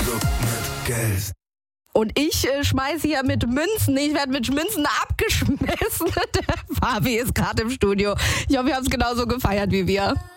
Club mit Geld. Und ich schmeiße hier mit Münzen. Ich werde mit Münzen abgeschmissen. Der Fabi ist gerade im Studio. Ich hoffe, ihr habt es genauso gefeiert wie wir.